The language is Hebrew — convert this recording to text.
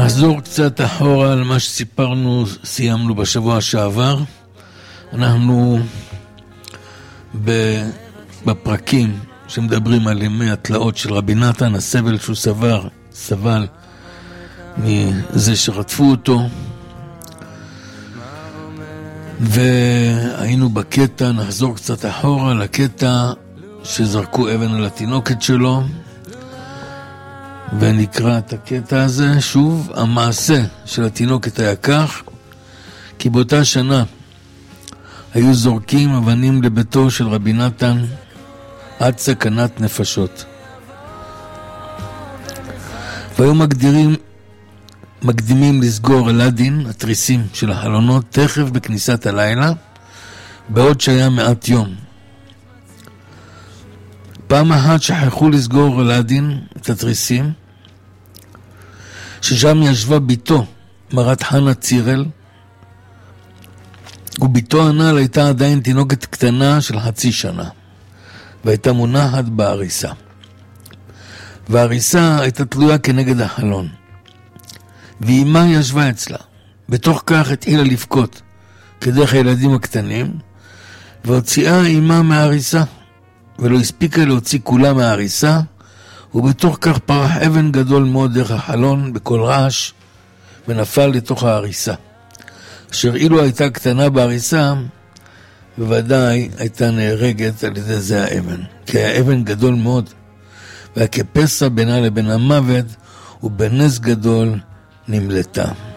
נחזור קצת אחורה על מה שסיפרנו, סיימנו בשבוע שעבר. אנחנו בפרקים שמדברים על ימי התלאות של רבי נתן, הסבל שהוא סבל מזה שרדפו אותו, והיינו בקטע, נחזור קצת אחורה לקטע שזרקו אבן על התינוקת שלו, ונקרא את הקטע הזה שוב. המעשה של התינוקת היה כך, כי באותה שנה היו זורקים אבנים לביתו של רבי נתן עד סכנת נפשות, והיו מקדימים לסגור אלאדין, התריסים של החלונות, תכף בכניסת הלילה, בעוד שהיה מעט יום. פעם אחת שכחו לסגור אלאדין את התריסים, ששם ישבה ביתו מרת חנה צירל, וביתו הנעל הייתה עדיין תינוקת קטנה של 0.5 שנה, והייתה מונחת בעריסה, והעריסה הייתה תלויה כנגד החלון, ואימה ישבה אצלה. בתוך כך התחילה לבכות כדרך הילדים הקטנים, והוציאה אימה מהעריסה, ולא הספיקה להוציא כולה מהעריסה, ובתוך כך פרח אבן גדול מאוד דרך החלון בכל רעש, ונפל לתוך העריסה, אשר אילו הייתה קטנה בעריסה, בוודאי הייתה נהרגת על ידי זה האבן, כי האבן גדול מאוד, והיה כפסע בינה לבין המוות, ובנס גדול נמלטה.